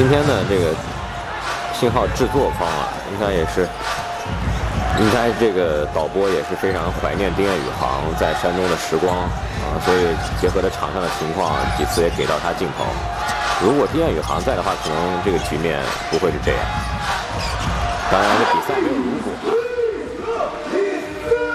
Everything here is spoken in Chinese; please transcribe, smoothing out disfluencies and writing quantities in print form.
今天呢，这个信号制作方啊，应该这个导播也是非常怀念丁彦雨航在山东的时光啊，所以结合着场上的情况，几次也给到他镜头。如果丁彦雨航在的话，可能这个局面不会是这样。当然，这比赛没有如果。